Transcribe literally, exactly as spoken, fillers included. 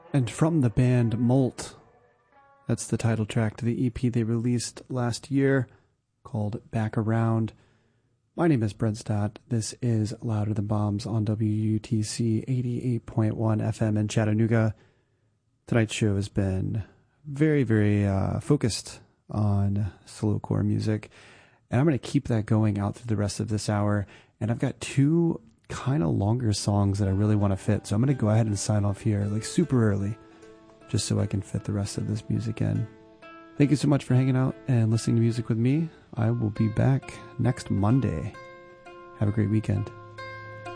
And from the band Molt, that's the title track to the E P they released last year called Back Around. My name is Brent Stott. This is Louder Than Bombs on W U T C eighty-eight point one F M in Chattanooga. Tonight's show has been very, very uh, focused on slowcore music, and I'm going to keep that going out through the rest of this hour. And I've got two kind of longer songs that I really want to fit, so I'm going to go ahead and sign off here, like super early, just so I can fit the rest of this music in. Thank you so much for hanging out and listening to music with me. I will be back next Monday. Have a great weekend.